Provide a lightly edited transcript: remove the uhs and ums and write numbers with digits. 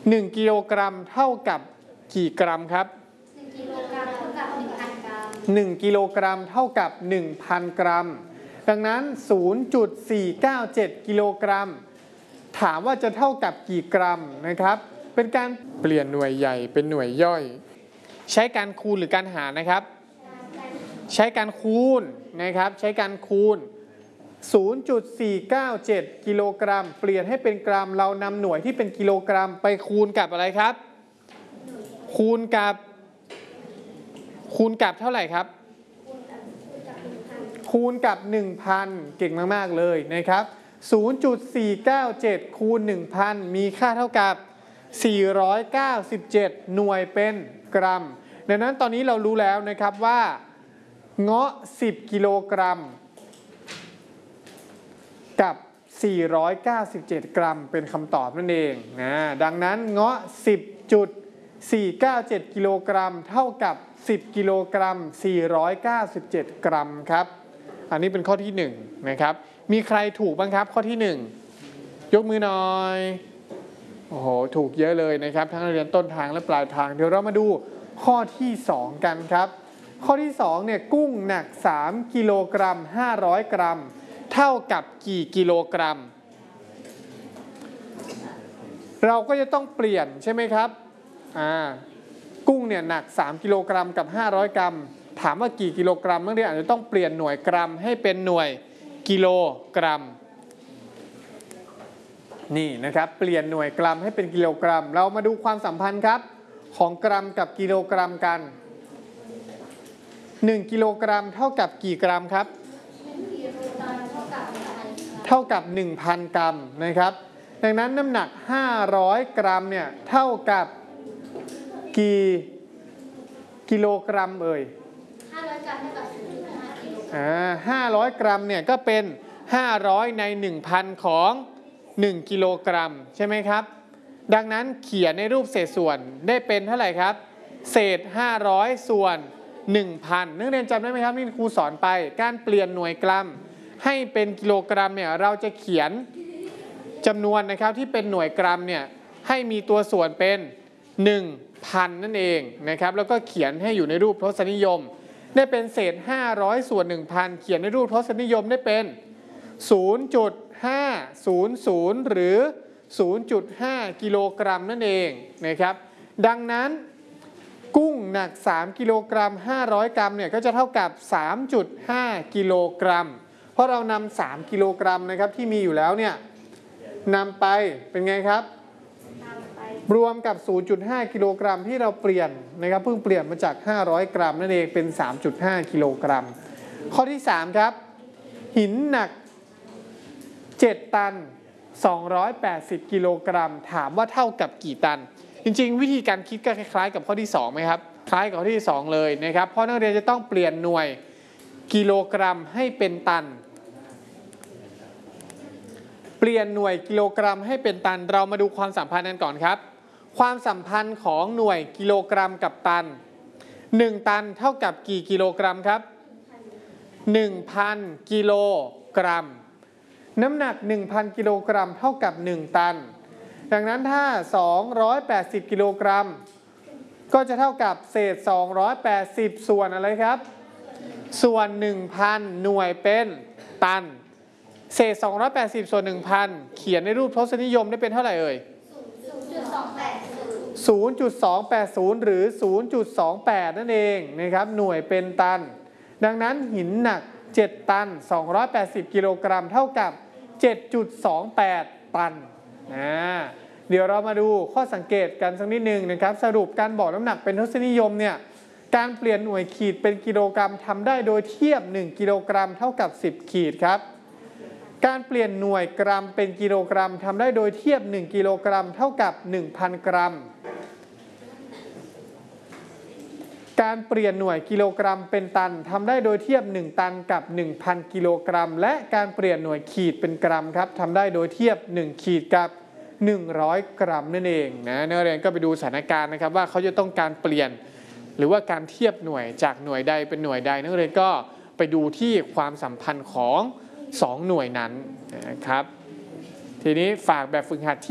1กิโลกรัมเท่ากับกี่กรัมครับ 1กิโลกรัมเท่ากับ 1,000 กรัม 1กิโลกรัมเท่ากับ 1,000 กรัมดังนั้น 0.497 กิโลกรัมถามว่าจะเท่ากับกี่กรัมนะครับเป็นการเปลี่ยนหน่วยใหญ่เป็นหน่วยย่อยใช้การคูณหรือการหารนะครับใช้การคูณนะครับใช้การคูณ 0.497 กิโลกรัมเปลี่ยนให้เป็นกรัมเรานำหน่วยที่เป็นกิโลกรัมไปคูณกับอะไรครับคูณกับเท่าไหร่ครับคูณกับ 1,000 เก่งมากๆเลยนะครับ 0.497 คูณ 1,000 มีค่าเท่ากับ 497 หน่วยเป็นกรัมดังนั้นตอนนี้เรารู้แล้วนะครับว่าเงาะ10กิโลกรัมกับ 497 กรัมเป็นคำตอบนั่นเองนะดังนั้นเงาะ 10.497 กิโลกรัมเท่ากับ10กิโลกรัม497 กรัมครับอันนี้เป็นข้อที่1นะครับมีใครถูกบ้างครับข้อที่1ยกมือหน่อยโอ้โหถูกเยอะเลยนะครับทั้งนักเรียนต้นทางและปลายทางเดี๋ยวเรามาดูข้อที่2กันครับข้อที่2เนี่ยกุ้งหนัก3กิโลกรัม500 กรัมเท่ากับกี่กิโลกรัมเราก็จะต้องเปลี่ยนใช่ไหมครับกุ้งเนี่ยหนัก3กิโลกรัมกับ500 กรัมถามว่ากี่กิโลกรัมนักเรียนอาจจะต้องเปลี่ยนหน่วยกรัมให้เป็นหน่วยกิโลกรัมนี่นะครับเปลี่ยนหน่วยกรัมให้เป็นกิโลกรัมเรามาดูความสัมพันธ์ครับของกรัมกับกิโลกรัมกัน1กิโลกรัมเท่ากับกี่กรัมครับเท่ากับ 1,000 กรัมนะครับดังนั้นน้ำหนัก500 กรัมเนี่ยเท่ากับกี่กิโลกรัมเอ่ย 500 กรัมเท่ากับ 0.5 กิโลกรั 500 มกรัมเนี่ยก็เป็น500ใน 1,000 ของ1กิโลกรัมใช่ไหมครับดังนั้นเขียนในรูปเศษส่วนได้เป็นเท่าไหร่ครับเศษ500ส่วน 1,000 นักเรียนจำได้ไหมครับนี่ครูสอนไปการเปลี่ยนหน่วยกรัมให้เป็นกิโลกรัมเนี่ยเราจะเขียนจำนวนนะครับที่เป็นหน่วยกรัมเนี่ยให้มีตัวส่วนเป็น 1,000 นั่นเองนะครับแล้วก็เขียนให้อยู่ในรูปทศนิยมได้เป็นเศษ500ส่วน 1,000 เขียนในรูปทศนิยมได้เป็น 0.500 หรือ 0.5 กิโลกรัมนั่นเองนะครับดังนั้นกุ้งหนัก3กิโลกรัม500 กรัมเนี่ยก็จะเท่ากับ 3.5 กิโลกรัมเพราะเรานำ3กิโลกรัมนะครับที่มีอยู่แล้วเนี่ยนำไปเป็นไงครับรวมกับ 0.5 กิโลกรัมที่เราเปลี่ยนนะครับเพิ่งเปลี่ยนมาจาก500 กรัมนั่นเองเป็น 3.5 กิโลกรัมข้อที่3ครับหินหนัก7 ตัน280 กิโลกรัมถามว่าเท่ากับกี่ตันจริงๆวิธีการคิดก็คล้ายๆกับข้อที่2ไหมครับคล้ายกับข้อที่2เลยนะครับเพราะนักเรียนจะต้องเปลี่ยนหน่วยกิโลกรัมให้เป็นตันเปลี่ยนหน่วยกิโลกรัมให้เป็นตันเรามาดูความสัมพันธ์กันก่อนครับความสัมพันธ์ของหน่วยกิโลกรัมกับตัน1ตันเท่ากับกี่กิโลกรัมครับ 1,000 กิโลกรัมน้ำหนัก 1,000 กิโลกรัมเท่ากับ1ตันดังนั้นถ้า280กิโลกรัมก็จะเท่ากับเศษ280ส่วนอะไรครับส่วน 1,000 หน่วยเป็นตันเศษ280ส่วน 1,000 เขียนในรูปทศนิยมได้เป็นเท่าไหร่เอ่ย 0.280 หรือ 0.28 นั่นเองนะครับหน่วยเป็นตันดังนั้นหินหนัก7 ตัน280 กิโลกรัมเท่ากับ 7.28 ตันเดี๋ยวเรามาดูข้อสังเกตกันสักนิดนึงนะครับสรุปการบอกน้ำหนักเป็นทศนิยมเนี่ยการเปลี่ยนหน่วยขีดเป็นกิโลกรัมทำได้โดยเทียบ1กิโลกรัมเท่ากับ10ขีดครับการเปลี่ยนหน่วยกรัมเป็นกิโลกรัมทำได้โดยเทียบ1กิโลกรัมเท่ากับ 1,000 กรัมการเปลี่ยนหน่วยกิโลกรัมเป็นตันทำได้โดยเทียบ1ตันกับ 1,000 กิโลกรัมและการเปลี่ยนหน่วยขีดเป็นกรัมครับทำได้โดยเทียบ1ขีดกับ100 กรัมนั่นเองนะนักเรียนก็ไปดูสถานการณ์นะครับว่าเขาจะต้องการเปลี่ยนหรือว่าการเทียบหน่วยจากหน่วยใดเป็นหน่วยใดนักเรียนก็ไปดูที่ความสัมพันธ์ของ2หน่วยนั้นนะครับทีนี้ฝากแบบฝึกหัดที่